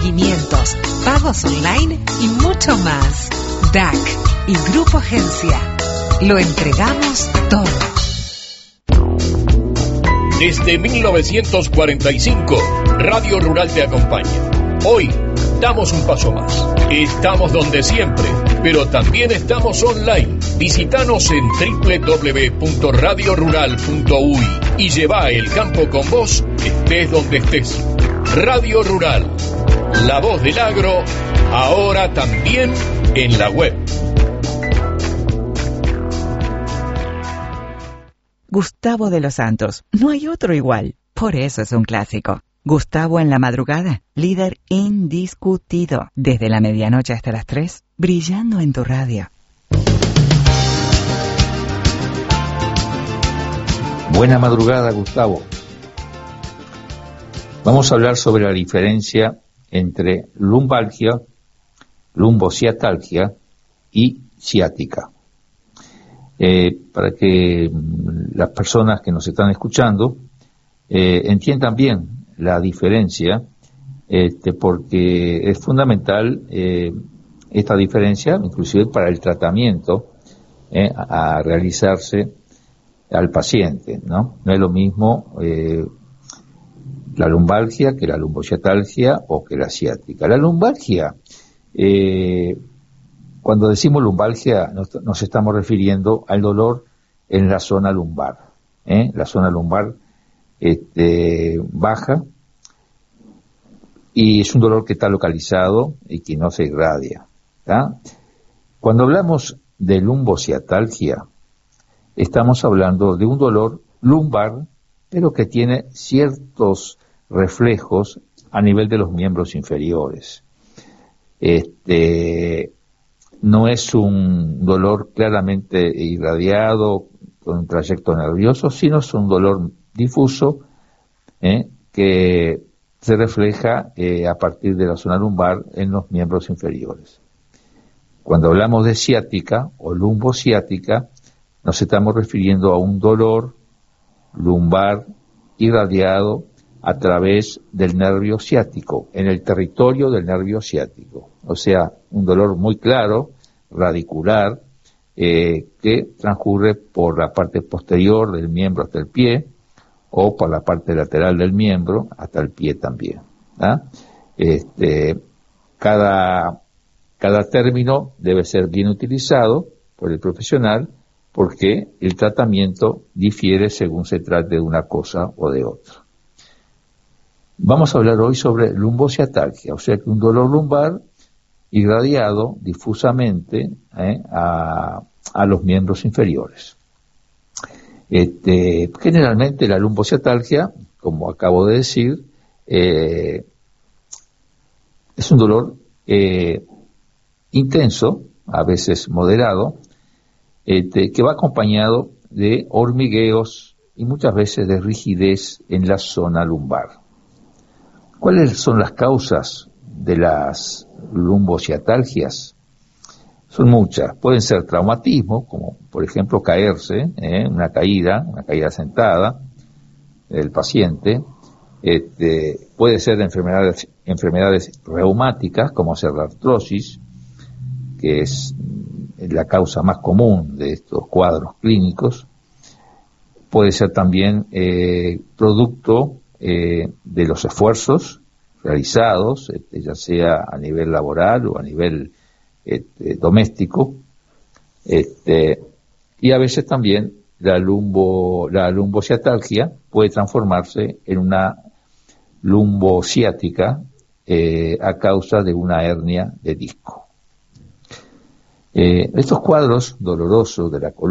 seguimientos, pagos online y mucho más. DAC y Grupo Agencia. Lo entregamos todo. Desde 1945, Radio Rural te acompaña. Hoy damos un paso más. Estamos donde siempre, pero también estamos online. Visítanos en www.radiorural.uy y lleva el campo con vos, estés donde estés. Radio Rural, la voz del agro, ahora también en la web. Gustavo de los Santos, no hay otro igual. Por eso es un clásico. Gustavo en la madrugada, líder indiscutido. Desde la medianoche hasta las 3, brillando en tu radio. Buena madrugada, Gustavo. Vamos a hablar sobre la diferencia entre lumbalgia, lumbociatalgia y ciática. Para que las personas que nos están escuchando entiendan bien la diferencia, porque es fundamental esta diferencia, inclusive para el tratamiento a realizarse al paciente, ¿no? No es lo mismo la lumbalgia que la lumbociatalgia o que la ciática. La lumbalgia, cuando decimos lumbalgia, nos estamos refiriendo al dolor en la zona lumbar. La zona lumbar baja y es un dolor que está localizado y que no se irradia. ¿Tá? Cuando hablamos de lumbociatalgia, estamos hablando de un dolor lumbar, pero que tiene ciertos reflejos a nivel de los miembros inferiores. No es un dolor claramente irradiado con un trayecto nervioso, sino es un dolor difuso que se refleja a partir de la zona lumbar en los miembros inferiores. Cuando hablamos de ciática o lumbociática, nos estamos refiriendo a un dolor lumbar irradiado a través del nervio ciático, en el territorio del nervio ciático. O sea, un dolor muy claro, radicular, que transcurre por la parte posterior del miembro hasta el pie, o por la parte lateral del miembro hasta el pie también. Cada término debe ser bien utilizado por el profesional, porque el tratamiento difiere según se trate de una cosa o de otra. Vamos a hablar hoy sobre lumbociatalgia, o sea que un dolor lumbar irradiado difusamente a los miembros inferiores. Generalmente la lumbociatalgia, como acabo de decir, es un dolor intenso, a veces moderado, que va acompañado de hormigueos y muchas veces de rigidez en la zona lumbar. ¿Cuáles son las causas de las lumbociatalgias? Son muchas. Pueden ser traumatismo, como por ejemplo caerse, una caída sentada del paciente. Puede ser enfermedades reumáticas, como ser la artrosis, que es la causa más común de estos cuadros clínicos. Puede ser también producto de los esfuerzos realizados, ya sea a nivel laboral o a nivel doméstico, y a veces también la lumbociatalgia puede transformarse en una lumbociática a causa de una hernia de disco. Estos cuadros dolorosos de la columna